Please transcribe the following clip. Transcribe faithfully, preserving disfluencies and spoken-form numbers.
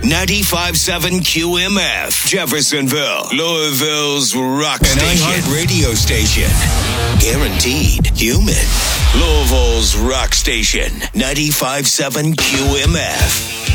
ninety-five point seven Q M F, Jeffersonville, Louisville's rock An station. iHeart radio station. Guaranteed human. Louisville's rock station, ninety-five point seven Q M F.